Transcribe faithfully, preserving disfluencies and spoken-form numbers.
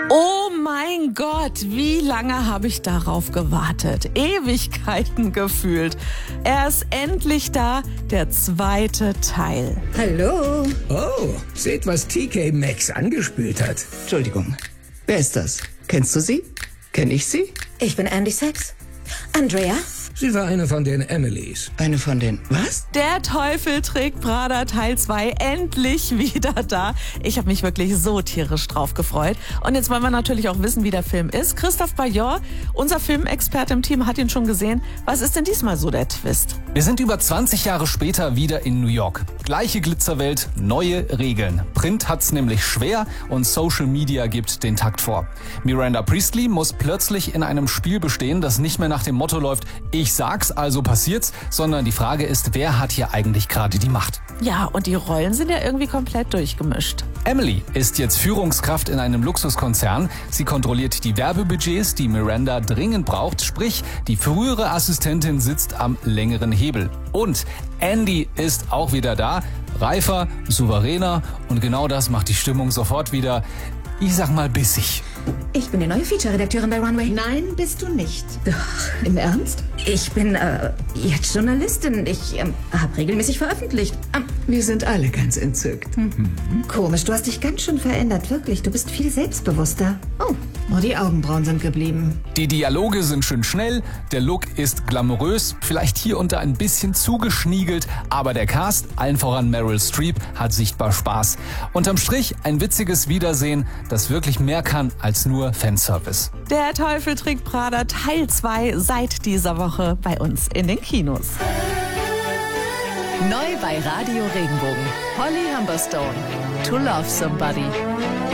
Oh mein Gott, wie lange habe ich darauf gewartet? Ewigkeiten gefühlt. Er ist endlich da, der zweite Teil. Hallo. Oh, seht, was T K Maxx angespült hat. Entschuldigung, wer ist das? Kennst du sie? Kenn ich sie? Ich bin Andy Sachs. Andrea? Sie war eine von den Emilys. Eine von den... Was? Der Teufel trägt Prada Teil zwei endlich wieder da. Ich habe mich wirklich so tierisch drauf gefreut. Und jetzt wollen wir natürlich auch wissen, wie der Film ist. Christoph Bajor, unser Filmexperte im Team, hat ihn schon gesehen. Was ist denn diesmal so der Twist? Wir sind über zwanzig Jahre später wieder in New York. Gleiche Glitzerwelt, neue Regeln. Print hat's nämlich schwer und Social Media gibt den Takt vor. Miranda Priestly muss plötzlich in einem Spiel bestehen, das nicht mehr nach dem Motto läuft, ich sag's, also passiert's, sondern die Frage ist, wer hat hier eigentlich gerade die Macht? Ja, und die Rollen sind ja irgendwie komplett durchgemischt. Emily ist jetzt Führungskraft in einem Luxuskonzern. Sie kontrolliert die Werbebudgets, die Miranda dringend braucht. Sprich, die frühere Assistentin sitzt am längeren Hebel. Und Andy ist auch wieder da. Reifer, souveräner und genau das macht die Stimmung sofort wieder, ich sag mal, bissig. Ich bin die neue Feature-Redakteurin bei Runway. Nein, bist du nicht. Doch. Im Ernst? Ich bin äh, jetzt Journalistin. Ich ähm, habe regelmäßig veröffentlicht. Ähm, Wir sind alle ganz entzückt. hm. Komisch, du hast dich ganz schön verändert, wirklich. Du bist viel selbstbewusster. Oh, nur die Augenbrauen sind geblieben. Die Dialoge sind schön schnell, der Look ist glamourös, vielleicht hier und da ein bisschen zugeschniegelt, aber der Cast, allen voran Meryl Streep, hat sichtbar Spaß. Unterm Strich ein witziges Wiedersehen, das wirklich mehr kann als nur Fanservice. Der Teufel trägt Prada Teil zwei seit dieser Woche bei uns in den Kinos. Neu bei Radio Regenbogen. Holly Humberstone. To Love Somebody.